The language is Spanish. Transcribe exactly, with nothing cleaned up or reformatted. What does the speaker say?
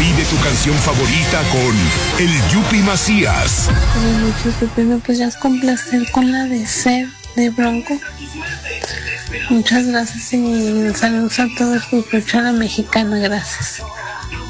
Pide tu canción favorita con el Yupi Macías. Buenas noches, Pepe. Pues ya es complacer con la de Ser de Bronco. Muchas gracias y saludos a todos por escuchar a Mexicana. Gracias.